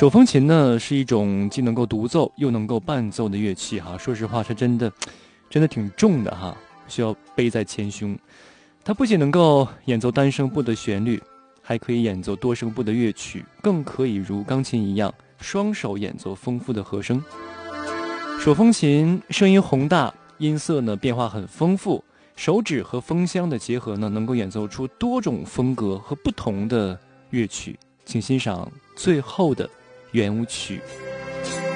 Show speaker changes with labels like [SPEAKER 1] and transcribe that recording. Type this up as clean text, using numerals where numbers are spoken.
[SPEAKER 1] 手风琴呢是一种既能够独奏又能够伴奏的乐器哈，说实话它真的挺重的哈，需要背在前胸。它不仅能够演奏单声部的旋律，还可以演奏多声部的乐曲，更可以如钢琴一样双手演奏丰富的和声。手风琴声音宏大，音色呢变化很丰富，手指和风箱的结合呢，能够演奏出多种风格和不同的乐曲。请欣赏最后的圆舞曲。